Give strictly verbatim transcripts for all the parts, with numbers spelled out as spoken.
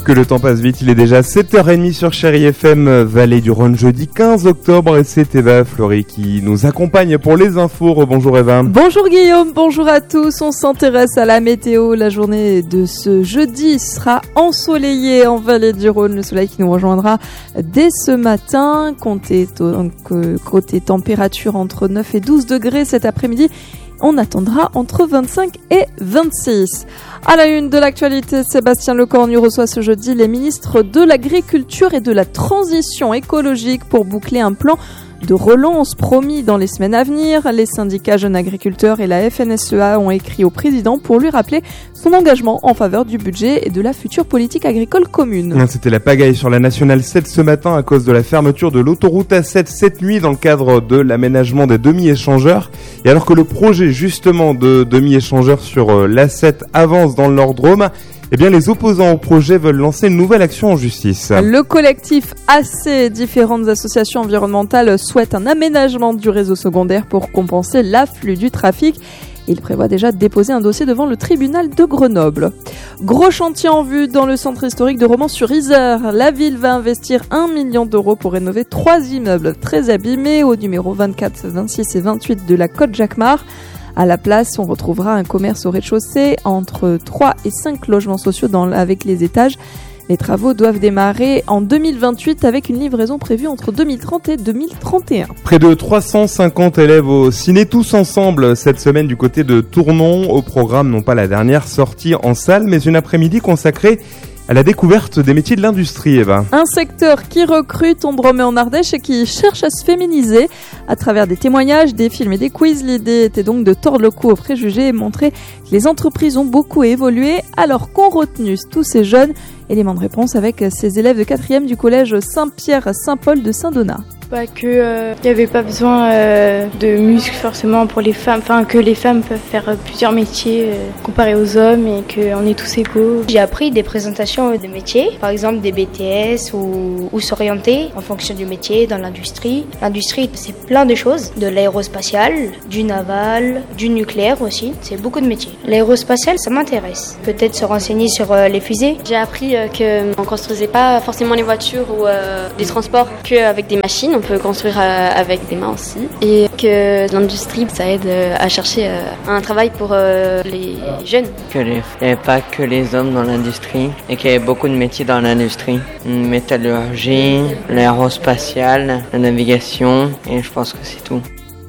Que le temps passe vite, il est déjà sept heures trente sur Chérie F M, Vallée du Rhône, jeudi quinze octobre, et c'est Eva Fleury qui nous accompagne pour les infos. Rebonjour Eva. Bonjour Guillaume, bonjour à tous. On s'intéresse à la météo. La journée de ce jeudi sera ensoleillée en Vallée du Rhône. Le soleil qui nous rejoindra dès ce matin. Comptez donc, côté température entre neuf et douze degrés cet après-midi. On attendra entre vingt-cinq et vingt-six. À la une de l'actualité, Sébastien Lecornu reçoit ce jeudi les ministres de l'Agriculture et de la Transition écologique pour boucler un plan de relance promis dans les semaines à venir. Les syndicats jeunes agriculteurs et la F N S E A ont écrit au président pour lui rappeler son engagement en faveur du budget et de la future politique agricole commune. C'était la pagaille sur la Nationale sept ce matin à cause de la fermeture de l'autoroute A sept cette nuit dans le cadre de l'aménagement des demi-échangeurs. Et alors que le projet justement de demi-échangeurs sur l'A sept avance dans le Nord-Drôme, eh bien, les opposants au projet veulent lancer une nouvelle action en justice. Le collectif A C et différentes associations environnementales souhaitent un aménagement du réseau secondaire pour compenser l'afflux du trafic. Il prévoit déjà de déposer un dossier devant le tribunal de Grenoble. Gros chantier en vue dans le centre historique de Romans-sur-Isère. La ville va investir un million d'euros pour rénover trois immeubles très abîmés au numéro vingt-quatre, vingt-six et vingt-huit de la Côte-Jacquemart. À la place, on retrouvera un commerce au rez-de-chaussée entre trois et cinq logements sociaux dans, avec les étages. Les travaux doivent démarrer en deux mille vingt-huit avec une livraison prévue entre deux mille trente et deux mille trente et un. Près de trois cent cinquante élèves au ciné tous ensemble cette semaine du côté de Tournon. Au programme, non pas la dernière sortie en salle, mais une après-midi consacrée à la découverte des métiers de l'industrie, Eva. Un secteur qui recrute en Drôme et en Ardèche et qui cherche à se féminiser à travers des témoignages, des films et des quiz. L'idée était donc de tordre le cou aux préjugés et montrer que les entreprises ont beaucoup évolué alors qu'ont retenu tous ces jeunes. Élément de réponse avec ces élèves de quatrième du collège Saint-Pierre-Saint-Paul de Saint-Donat. Bah que il euh, n'y avait pas besoin euh, de muscles forcément pour les femmes, enfin que les femmes peuvent faire euh, plusieurs métiers euh, comparés aux hommes et qu'on est tous égaux. J'ai appris des présentations de métiers, par exemple des B T S ou, ou s'orienter en fonction du métier dans l'industrie. L'industrie, c'est plein de choses, de l'aérospatial, du naval, du nucléaire aussi, c'est beaucoup de métiers. L'aérospatial, ça m'intéresse. Peut-être se renseigner sur euh, les fusées. J'ai appris euh, qu'on ne construisait pas forcément les voitures ou euh, des transports qu'avec des machines. On peut construire avec des mains aussi. Et que l'industrie, ça aide à chercher un travail pour les jeunes. Qu'il n'y avait pas que les hommes dans l'industrie et qu'il y avait beaucoup de métiers dans l'industrie. Métallurgie, l'aérospatiale, la navigation, et je pense que c'est tout.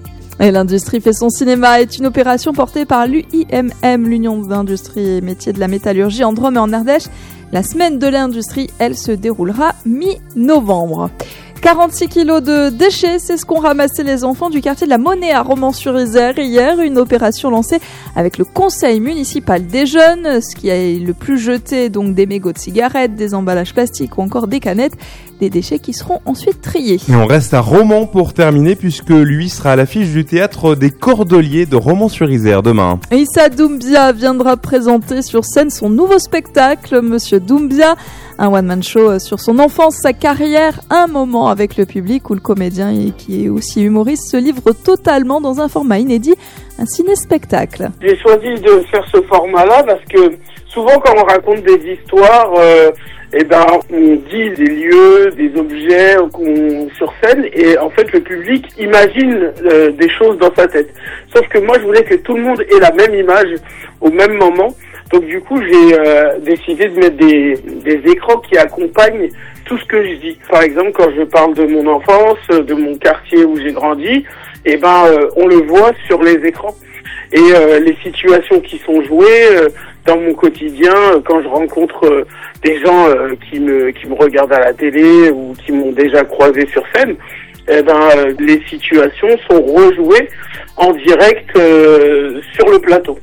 Et l'industrie fait son cinéma est une opération portée par l'U I M M, l'Union d'industrie et métiers de la métallurgie en Drôme et en Ardèche. La semaine de l'industrie, elle se déroulera mi-novembre. quarante-six kilos de déchets, c'est ce qu'ont ramassé les enfants du quartier de la Monnaie à Romans-sur-Isère hier. Une opération lancée avec le conseil municipal des jeunes. Ce qui est le plus jeté, donc des mégots de cigarettes, des emballages plastiques ou encore des canettes. Des déchets qui seront ensuite triés. Et on reste à Romans pour terminer puisque lui sera à l'affiche du théâtre des Cordeliers de Romans-sur-Isère demain. Issa Doumbia viendra présenter sur scène son nouveau spectacle, Monsieur Doumbia. Un one-man show sur son enfance, sa carrière, un moment avec le public où le comédien qui est aussi humoriste se livre totalement dans un format inédit, un ciné-spectacle. J'ai choisi de faire ce format-là parce que souvent quand on raconte des histoires, euh, eh ben, on dit des lieux, des objets qu'on, sur scène et en fait le public imagine euh, des choses dans sa tête. Sauf que moi je voulais que tout le monde ait la même image au même moment. Donc du coup j'ai euh, décidé de mettre des, des écrans qui accompagnent tout ce que je dis. Par exemple quand je parle de mon enfance, de mon quartier où j'ai grandi, eh ben euh, on le voit sur les écrans. Et euh, les situations qui sont jouées euh, dans mon quotidien, euh, quand je rencontre euh, des gens euh, qui me qui me regardent à la télé ou qui m'ont déjà croisé sur scène, eh ben euh, les situations sont rejouées en direct euh, sur le plateau.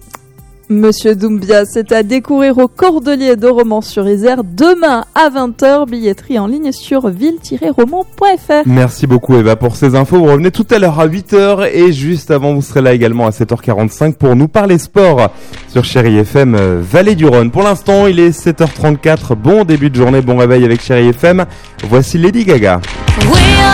Monsieur Doumbia, c'est à découvrir au Cordeliers de Romans-sur-Isère demain à vingt heures. Billetterie en ligne sur ville tiret romans point f r. Merci beaucoup Eva pour ces infos. Vous revenez tout à l'heure à huit heures et juste avant vous serez là également à sept heures quarante-cinq pour nous parler sport sur Chérie F M Vallée du Rhône. Pour l'instant il est sept heures trente-quatre. Bon début de journée, bon réveil avec Chérie F M. Voici Lady Gaga. Oui.